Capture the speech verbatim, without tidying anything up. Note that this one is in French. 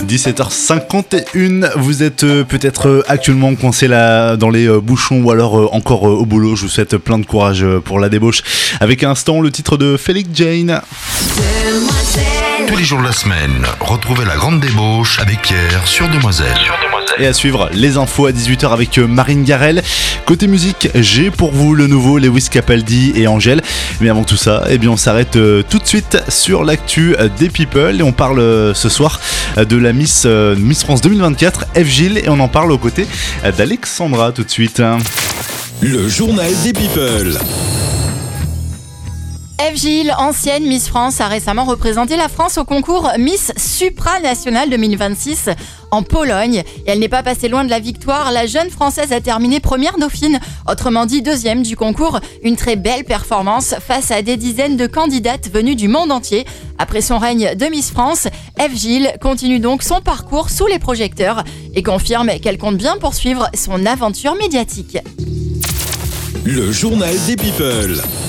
dix-sept heures cinquante et un, vous êtes euh, peut-être euh, actuellement coincé là dans les euh, bouchons ou alors euh, encore euh, au boulot. Je vous souhaite plein de courage euh, pour la débauche. Avec un instant le titre de Félix Jane. Tous les jours de la semaine, retrouvez la grande débauche avec Pierre sur Demoiselle. Sur Demoiselle. Et à suivre les infos à dix-huit heures avec Marine Garel. Côté musique, j'ai pour vous le nouveau Lewis Capaldi et Angèle. Mais avant tout ça, eh bien on s'arrête euh, tout de suite sur l'actu des People. Et on parle euh, ce soir euh, de la Miss, euh, Miss France deux mille vingt-quatre, Eve Gilles. Et on en parle aux côtés euh, d'Alexandra tout de suite. Le journal des People. Eve Gilles, ancienne Miss France, a récemment représenté la France au concours Miss Supranational deux mille vingt-six en Pologne. Et elle n'est pas passée loin de la victoire. La jeune Française a terminé première dauphine, autrement dit deuxième du concours. Une très belle performance face à des dizaines de candidates venues du monde entier. Après son règne de Miss France, Eve Gilles continue donc son parcours sous les projecteurs et confirme qu'elle compte bien poursuivre son aventure médiatique. Le journal des People.